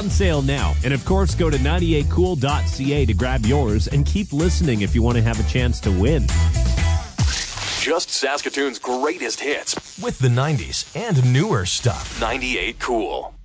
on sale now. And of course, go to 98cool.ca to grab yours and keep listening if you want to have a chance to win. Just Saskatoon's greatest hits with the 90s and newer stuff. 98 Cool.